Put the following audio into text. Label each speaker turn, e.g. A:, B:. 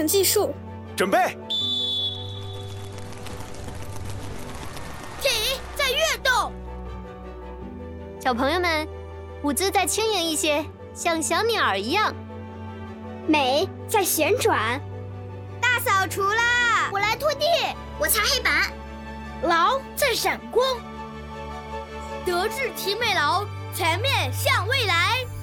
A: 计数。
B: 准备。
C: 体在跃动。
D: 小朋友们，舞姿再轻盈一些，像小鸟一样。
E: 美在旋转。
C: 大扫除啦！我来拖地，我擦黑板。
F: 劳在闪光。德智体美劳，全面向未来。